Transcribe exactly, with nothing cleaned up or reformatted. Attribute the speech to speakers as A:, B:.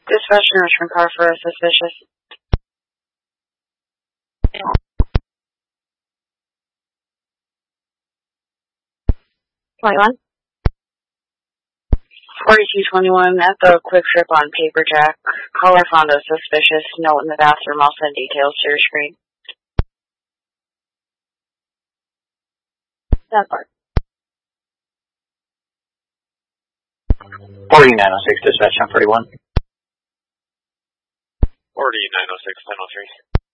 A: Dispatch an Richmond car for a suspicious.
B: twenty-one.
A: forty-two twenty-one at the Quick Trip on Paper Jack. Caller found a suspicious note in the bathroom. I'll send details to your screen.
B: That part.
C: forty-nine oh six, dispatch on forty-one.
D: forty-nine oh six, ten oh three.